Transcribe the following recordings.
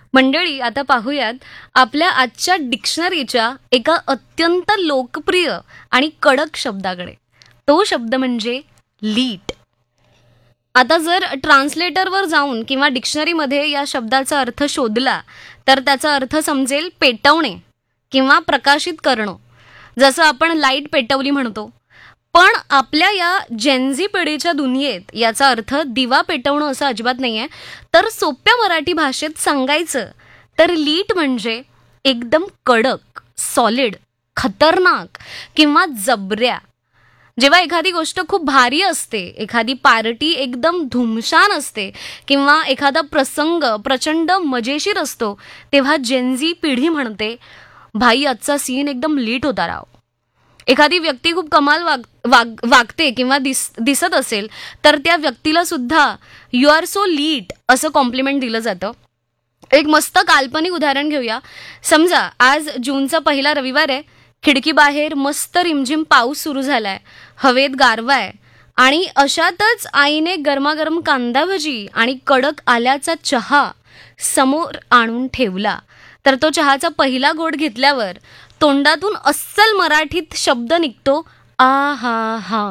मंडळी, आता पाहूयात आपल्या आजच्या डिक्शनरीच्या एका अत्यंत लोकप्रिय आणि कडक शब्दाकडे. तो शब्द म्हणजे लीट. आता जर ट्रान्सलेटरवर जाऊन किंवा डिक्शनरीमध्ये या शब्दाचा अर्थ शोधला तर त्याचा अर्थ समजेल पेटवणे किंवा प्रकाशित करणं, जसं आपण लाईट पेटवली म्हणतो. पण आपल्या या जेनझी पिढीच्या दुनियेत याचा अर्थ दिवा पेटवणं असं अजिबात नाहीये. तर सोप्या मराठी भाषेत सांगायचं तर लीट म्हणजे एकदम कडक, सॉलिड, खतरनाक किंवा जबऱ्या. जेव्हा एखादी गोष्ट खूप भारी असते, एखादी पार्टी एकदम धुमशान असते किंवा एखादा प्रसंग प्रचंड मजेशीर असतो, तेव्हा जेनझी पिढी म्हणते, भाई आजचा सीन एकदम लीट होता राव. एखादी व्यक्ती खूप कमाल वागते किंवा दिसत असेल तर त्या व्यक्तीला सुद्धा यू आर सो लीट असं कॉम्प्लिमेंट दिलं जातं. एक मस्त काल्पनिक उदाहरण घेऊया. समजा आज जूनचा पहिला रविवार आहे, खिडकीबाहेर मस्त रिमझिम पाऊस सुरू झालाय, हवेत गारवा आहे आणि अशातच आईने गरमागरम कांदा भजी आणि कडक आल्याचा चहा समोर आणून ठेवला. तर तो चहाचा पहिला घोट घेतल्यावर तोंडातून अस्सल मराठीत शब्द निघतो, आ हा हा.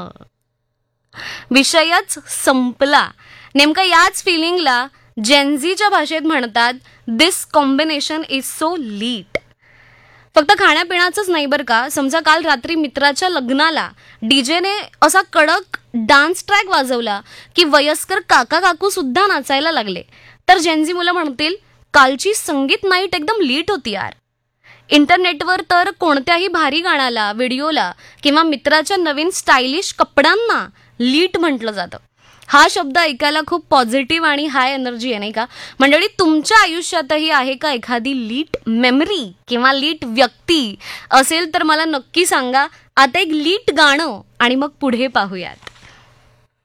विषयच संपला. नेमका याच फिलिंगला जेनझीच्या भाषेत म्हणतात, दिस कॉम्बिनेशन इज सो लीट. फक्त खाण्यापिण्याचंच नाही बरं का. समजा काल रात्री मित्राच्या लग्नाला डीजेने असा कडक डान्स ट्रॅक वाजवला की वयस्कर काका काकू सुद्धा नाचायला लागले, तर जेनझी मुलं म्हणतील, कालची संगीत नाईट एकदम लीट होती यार. इंटरनेटवर तर कोणत्याही भारी गाण्याला, व्हिडिओला किंवा मित्राच्या नवीन स्टायलिश कपड्यांना लीट म्हटलं जातं. हा शब्द ऐकायला खूप पॉझिटिव्ह आणि हाय एनर्जी आहे, नाही का मंडळी? तुमच्या आयुष्यातही आहे का एखादी लीट मेमरी किंवा लीट व्यक्ती? असेल तर मला नक्की सांगा. आता एक लीट गाणं आणि मग पुढे पाहूयात.